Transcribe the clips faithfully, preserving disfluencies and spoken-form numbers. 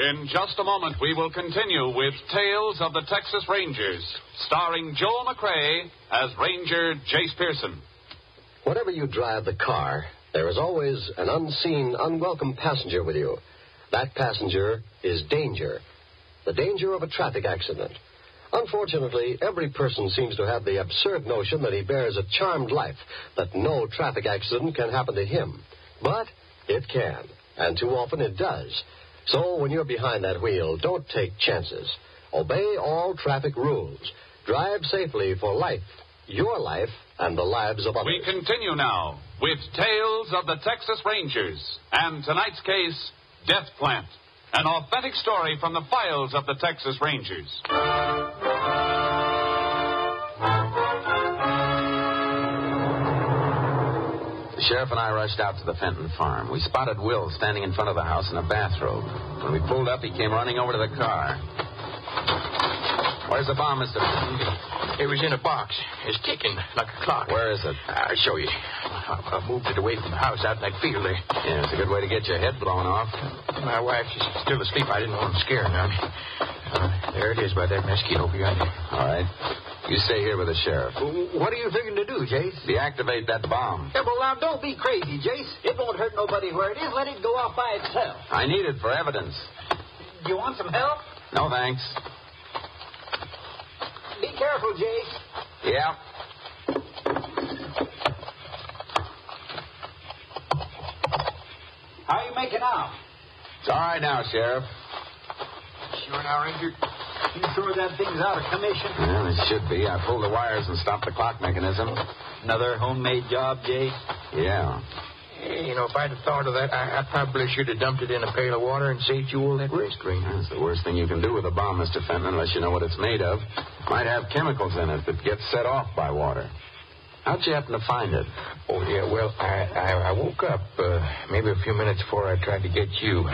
In just a moment, we will continue with Tales of the Texas Rangers, starring Joel McRae as Ranger Jace Pearson. Whenever you drive the car, there is always an unseen, unwelcome passenger with you. That passenger is danger. The danger of a traffic accident. Unfortunately, every person seems to have the absurd notion that he bears a charmed life, that no traffic accident can happen to him. But it can, and too often it does. So when you're behind that wheel, don't take chances. Obey all traffic rules. Drive safely for life, your life, and the lives of others. We continue now with Tales of the Texas Rangers and tonight's case, Death Plant, an authentic story from the files of the Texas Rangers. The sheriff and I rushed out to the Fenton farm. We spotted Will standing in front of the house in a bathrobe. When we pulled up, he came running over to the car. Where's the bomb, Mister Fenton? It was in a box. It's ticking like a clock. Where is it? I'll show you. I, I moved it away from the house out in that field there. Yeah, it's a good way to get your head blown off. My wife is still asleep. I didn't want to scare her now. Uh, there it is by that mosquito behind you. All right. You stay here with the sheriff. What are you figuring to do, Jace? Deactivate that bomb. Yeah, well, now, don't be crazy, Jace. It won't hurt nobody where it is. Let it go off by itself. I need it for evidence. Do you want some help? No, thanks. Be careful, Jace. Yeah. How are you making out? It's all right now, Sheriff. Sure now, Ranger? You sure that thing's out of commission? Well, it should be. I pulled the wires and stopped the clock mechanism. Another homemade job, Jace? Yeah. Hey, you know, if I'd have thought of that, I, I probably should have dumped it in a pail of water and saved you all that risk, Ranger. That's the worst thing you can do with a bomb, Mister Fenton, unless you know what it's made of. Might have chemicals in it that get set off by water. How'd you happen to find it? Oh, yeah, well, I, I, I woke up uh, maybe a few minutes before I tried to get you.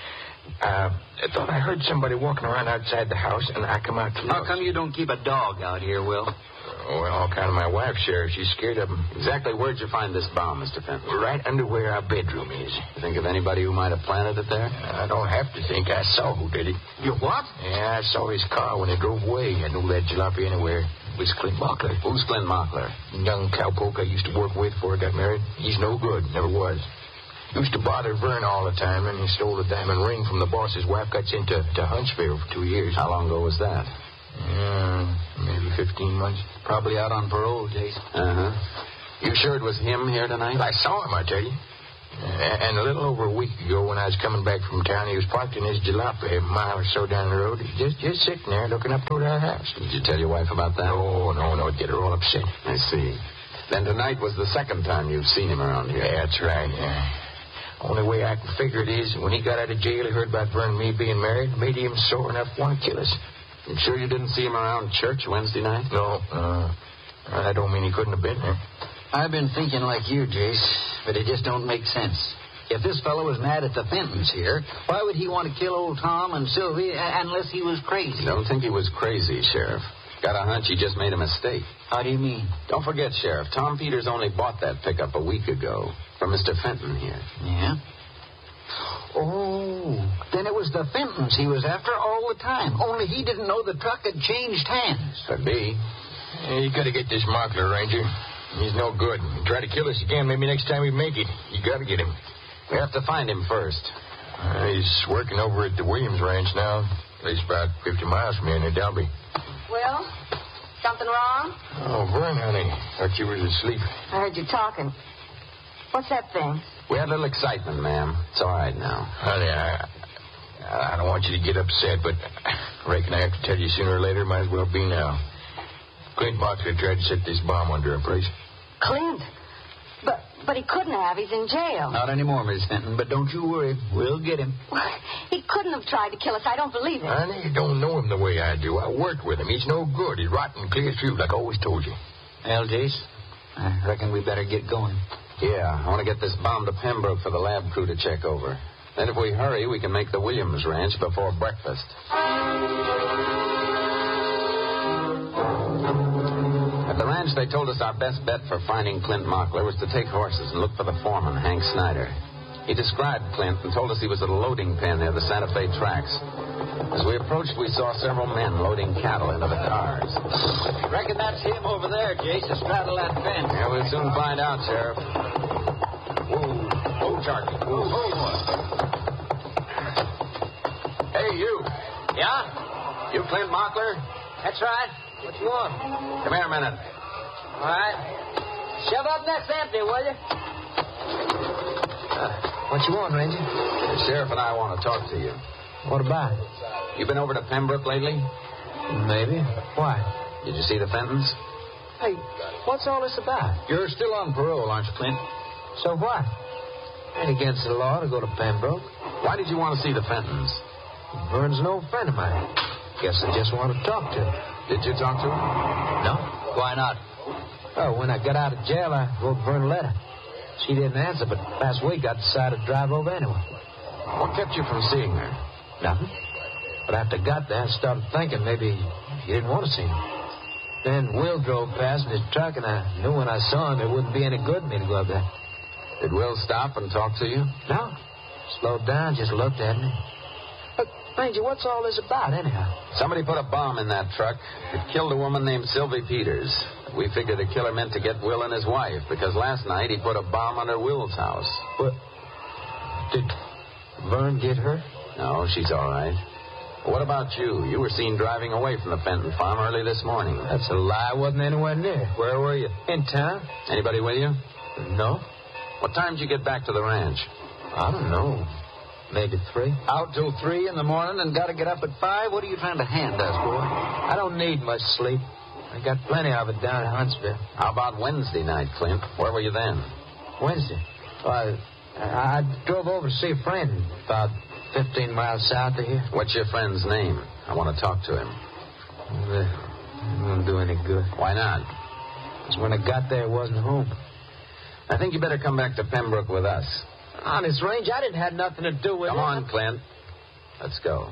Uh, I thought I heard somebody walking around outside the house, and I come out to look. How come you don't keep a dog out here, Will? Oh, well, all kind of my wife, Sheriff. She's scared of him. Exactly where'd you find this bomb, Mister Fenton? Right under where our bedroom is. You think of anybody who might have planted it there? I don't have to think. I saw who did it. You what? Yeah, I saw his car when he drove away. I knew that jalopy anywhere. It was Clint Mockler. Who's Clint Mockler? Young cowpoke I used to work with before I got married. He's no good. Never was. Used to bother Vern all the time, and he stole a diamond ring from the boss's wife. Got sent to, to Huntsville for two years. How long ago was that? Yeah, maybe fifteen months. Probably out on parole, Jace. Uh-huh. You sure it was him here tonight? I saw him, I tell you. And a little over a week ago, when I was coming back from town, he was parked in his jalopy a mile or so down the road. He just just sitting there looking up toward our house. Did you tell your wife about that? No, no, no. It'd get her all upset. I see. Then tonight was the second time you've seen him around here. Yeah, that's right, yeah. Only way I can figure it is, when he got out of jail, he heard about Vern and me being married, made him sore enough to want to kill us. You sure you didn't see him around church Wednesday night? No, uh, I don't mean he couldn't have been there. I've been thinking like you, Jace, but it just don't make sense. If this fellow was mad at the Fentons here, why would he want to kill old Tom and Sylvie unless he was crazy? Don't think he was crazy, Sheriff. Got a hunch he just made a mistake. How do you mean? Don't forget, Sheriff, Tom Peters only bought that pickup a week ago from Mister Fenton here. Yeah? Oh, then it was the Fentons he was after all the time. Only he didn't know the truck had changed hands. Could be. Yeah, you got to get this Mockler, Ranger. He's no good. He'll try to kill us again. Maybe next time we make it. You got to get him. We have to find him first. Uh, he's working over at the Williams Ranch now. He's about fifty miles from here near Dalby. Well, something wrong? Oh, Vern, honey. Thought you was asleep. I heard you talking. What's that thing? We had a little excitement, ma'am. It's all right now. Honey, I, I don't want you to get upset, but I reckon I have to tell you sooner or later. Might as well be now. Clint Mockler tried to set this bomb under a place. Clint? But but he couldn't have. He's in jail. Not anymore, Miss Fenton, but don't you worry. We'll get him. He couldn't have tried to kill us. I don't believe it. Honey, you don't know him the way I do. I worked with him. He's no good. He's rotten clear through, like I always told you. Well, Jace, I reckon we better get going. Yeah, I want to get this bomb to Pembroke for the lab crew to check over. Then if we hurry, we can make the Williams Ranch before breakfast. At the ranch, they told us our best bet for finding Clint Mockler was to take horses and look for the foreman, Hank Snyder. He described Clint and told us he was at a loading pen near the Santa Fe tracks. As we approached, we saw several men loading cattle into the cars. Reckon that's him over there, Jace, astraddle that fence. Yeah, we'll soon find out, Sheriff. Whoa, whoa, Charlie. Whoa, whoa. Hey, you. Yeah? You Clint Mockler? That's right. What you want? Come here a minute. All right. Shove up next empty, will you? Uh, what you want, Ranger? The sheriff and I want to talk to you. What about? You been over to Pembroke lately? Maybe. Why? Did you see the Fentons? Hey, what's all this about? You're still on parole, aren't you, Clint? So what? Ain't against the law to go to Pembroke. Why did you want to see the Fentons? Vern's an old friend of mine. Guess I just want to talk to him. Did you talk to him? No. Why not? Well, when I got out of jail, I wrote Vern a letter. She didn't answer, but last week I decided to drive over anyway. What kept you from seeing her? Nothing. But after I got there, I started thinking maybe you didn't want to see me. Then Will drove past in his truck, and I knew when I saw him it wouldn't be any good for me to go up there. Did Will stop and talk to you? No. Slowed down, just looked at me. Look, Ranger, what's all this about, anyhow? Somebody put a bomb in that truck. It killed a woman named Sylvie Peters. We figured the killer meant to get Will and his wife, because last night he put a bomb under Will's house. What? Did Vern get hurt? No, she's all right. What about you? You were seen driving away from the Fenton farm early this morning. That's a lie. I wasn't anywhere near. Where were you? In town. Anybody with you? No. What time did you get back to the ranch? I don't know. Maybe three. Out till three in the morning and got to get up at five? What are you trying to hand us, boy? I don't need much sleep. I got plenty of it down in Huntsville. How about Wednesday night, Clint? Where were you then? Wednesday? Well, I, I drove over to see a friend about fifteen miles south of here. What's your friend's name? I want to talk to him. Well, it won't do any good. Why not? Because when I got there, it wasn't home. I think you better come back to Pembroke with us. Honest, Range, I didn't have nothing to do with Come it. on, Clint. Let's go.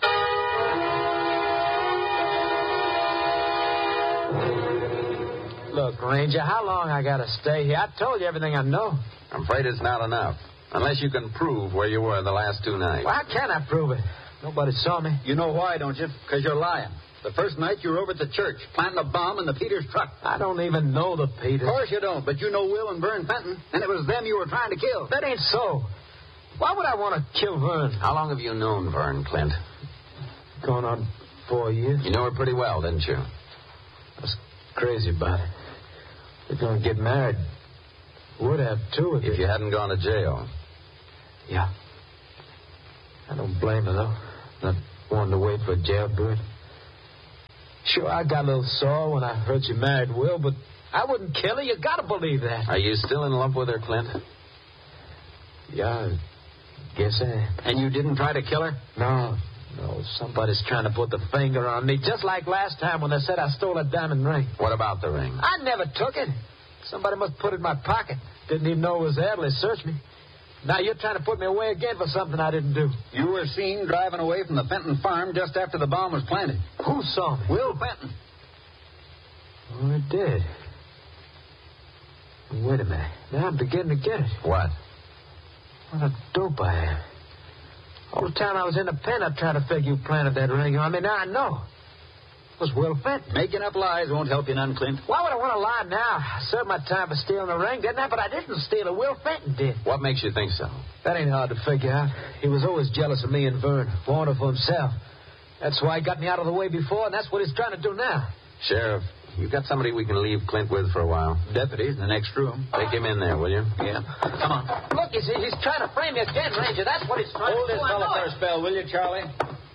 Look, Ranger, how long I got to stay here? I told you everything I know. I'm afraid it's not enough. Unless you can prove where you were the last two nights. Well, how can I prove it? Nobody saw me. You know why, don't you? Because you're lying. The first night you were over at the church, planting a bomb in the Peters truck. I don't even know the Peters. Of course you don't, but you know Will and Vern Fenton, and it was them you were trying to kill. That ain't so. Why would I want to kill Vern? How long have you known Vern, Clint? Going on four years. You know her pretty well, didn't you? I was crazy about it. We're going to get married. Would have, too, if, If you hadn't gone to jail. Yeah. I don't blame her, though. Not wanting to wait for a jailbird. Sure, I got a little sore when I heard you married Will, but I wouldn't kill her. You gotta believe that. Are you still in love with her, Clint? Yeah, I guess I am. And you didn't try to kill her? No, no. Somebody's trying to put the finger on me, just like last time when they said I stole a diamond ring. What about the ring? I never took it. Somebody must put it in my pocket. Didn't even know it was there till they searched me. Now you're trying to put me away again for something I didn't do. You were seen driving away from the Fenton farm just after the bomb was planted. Who saw me? Will Fenton. Oh, it did. Wait a minute. Now I'm beginning to get it. What? What a dope I am. All the time I was in the pen, I tried to figure you planted that ring on me. Now I know. It was Will Fenton. Making up lies won't help you none, Clint. Why would I want to lie now? I served my time for stealing the ring, didn't I? But I didn't steal it. Will Fenton did. What makes you think so? That ain't hard to figure out. He was always jealous of me and Vern. Wanted for himself. That's why he got me out of the way before, and that's what he's trying to do now. Sheriff, you got somebody we can leave Clint with for a while? Deputy in the next room. Take him in there, will you? Yeah. Come on. Look, you see, he's trying to frame me again, Ranger. That's what he's trying Hold to this do. I fella know for it. a spell, will you, Charlie?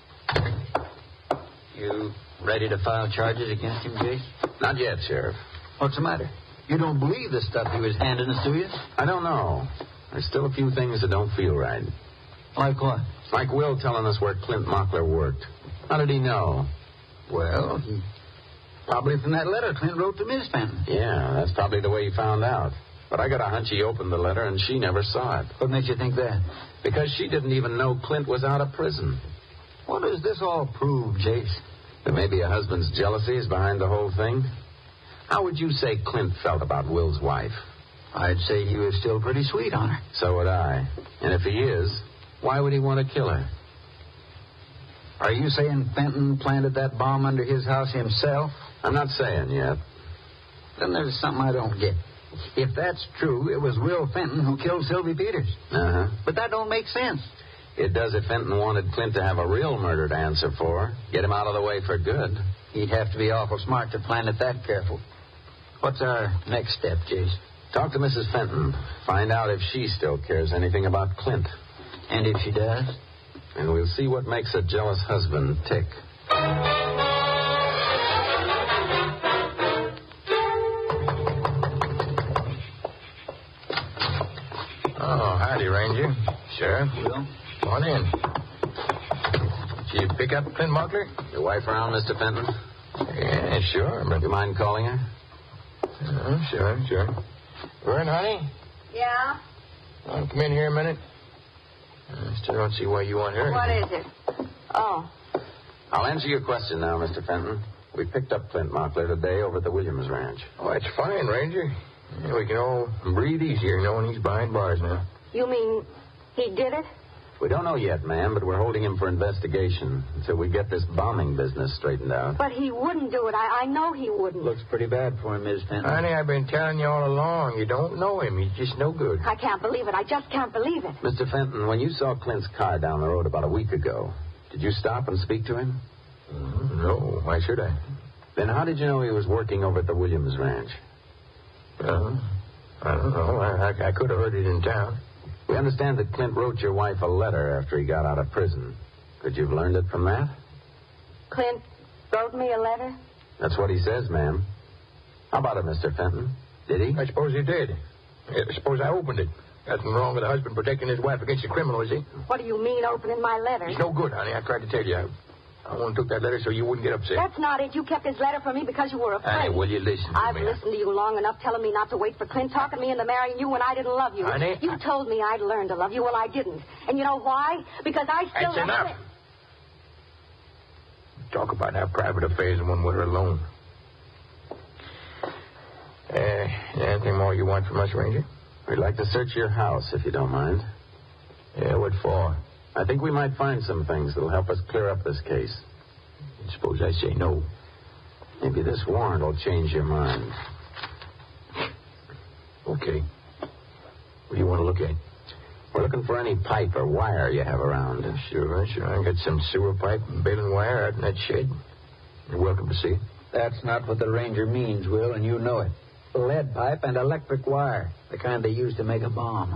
You ready to file charges against him, Jace? Not yet, Sheriff. What's the matter? You don't believe the stuff he was handing us, do you? I don't know. There's still a few things that don't feel right. Like what? Like Will telling us where Clint Mockler worked. How did he know? Well, he... probably from that letter Clint wrote to Miss Fenton. Yeah, that's probably the way he found out. But I got a hunch he opened the letter and she never saw it. What makes you think that? Because she didn't even know Clint was out of prison. What does this all prove, Jace? That maybe a husband's jealousy is behind the whole thing? How would you say Clint felt about Will's wife? I'd say he was still pretty sweet on her. So would I. And if he is, why would he want to kill her? Are you saying Fenton planted that bomb under his house himself? I'm not saying yet. Then there's something I don't get. If that's true, it was Will Fenton who killed Sylvie Peters. Uh-huh. But that don't make sense. It does if Fenton wanted Clint to have a real murder to answer for. Get him out of the way for good. He'd have to be awful smart to plan it that careful. What's our next step, Jace? Talk to Missus Fenton. Find out if she still cares anything about Clint. And if she does? And we'll see what makes a jealous husband tick. Oh, howdy, Ranger. Sheriff. Will? Come on in. Did you pick up Clint Mockler? Your wife around, Mister Fenton? Yeah, sure. But... You mind calling her? Uh, sure, sure. Vern, honey? Yeah? Want to come in here a minute? I still don't see why you want her. What is it? Oh. I'll answer your question now, Mister Fenton. We picked up Clint Mockler today over at the Williams Ranch. Oh, that's fine, Ranger. Yeah, we can all breathe easier knowing he's behind bars now. You mean he did it? We don't know yet, ma'am, but we're holding him for investigation until we get this bombing business straightened out. But he wouldn't do it. I, I know he wouldn't. Looks pretty bad for him, Miss Fenton. Honey, I've been telling you all along. You don't know him. He's just no good. I can't believe it. I just can't believe it. Mister Fenton, when you saw Clint's car down the road about a week ago, did you stop and speak to him? Mm, no. Why should I? Then how did you know he was working over at the Williams Ranch? Well, I don't know. I, I, I could have heard it in town. We understand that Clint wrote your wife a letter after he got out of prison. Could you have learned it from that? Clint wrote me a letter? That's what he says, ma'am. How about it, Mister Fenton? Did he? I suppose he did. I suppose I opened it. Nothing wrong with a husband protecting his wife against a criminal, is he? What do you mean, opening my letter? He's no good, honey. I tried to tell you. I, I only took that letter so you wouldn't get upset. That's not it. You kept his letter from me because you were afraid. Honey, will you listen to I've me? listened to you long enough telling me not to wait for Clint, talking me into marrying you when I didn't love you. Honey, You I... told me I'd learn to love you. Well, I didn't. And you know why? Because I still... That's enough. Talk about our private affairs when we're alone. Uh, anything more you want from us, Ranger? We'd like to search your house, if you don't mind. Yeah, what for? I think we might find some things that'll help us clear up this case. Suppose I say no. Maybe this warrant will change your mind. Okay. What do you want to look at? We're looking for any pipe or wire you have around. Sure, sure. I got some sewer pipe and baling wire out in that shed. You're welcome to see. That's not what the Ranger means, Will, and you know it. Lead pipe and electric wire, the kind they use to make a bomb.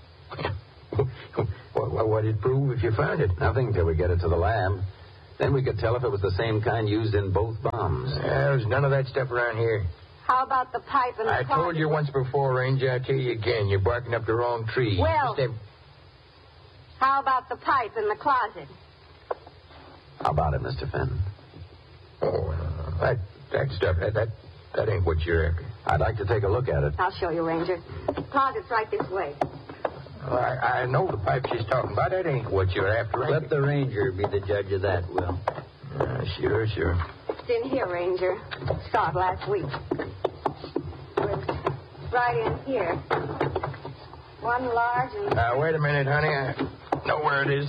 what, what, what did it prove if you found it? Nothing till we get it to the lab. Then we could tell if it was the same kind used in both bombs. Yeah, there's none of that stuff around here. How about the pipe and the I closet? told you once before, Ranger. I'll tell you again. You're barking up the wrong tree. Well, Just have... how about the pipe in the closet? How about it, Mister Fenton? Oh, uh, that, that stuff, that, that, that ain't what you're after. I'd like to take a look at it. I'll show you, Ranger. The closet's right this way. Well, I, I know the pipe she's talking about. That ain't what you're after, Ranger. Let the Ranger be the judge of that, Will. Uh, sure, sure. It's in here, Ranger. Saw it last week. It was right in here. One large and... Now, wait a minute, honey. I know where it is.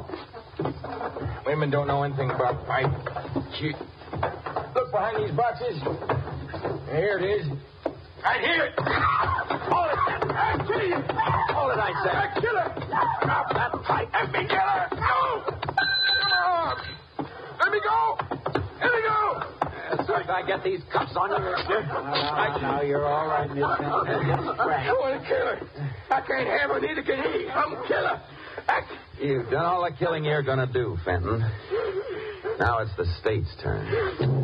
Women don't know anything about pipe. She... Look behind these boxes. Here it is. Right here. Hold it. I kill you. Hold it, I say. I kill her. Drop that pipe. Let me kill her. No. Come on. Let me go. Let me go. As soon as I get these cuffs on you, mister. Now, now, now, you're all right, Miss Fenton. Just scratch. I want to kill her. I can't have her, neither can he. I'm a killer. I... You've done all the killing you're going to do, Fenton. Now it's the state's turn.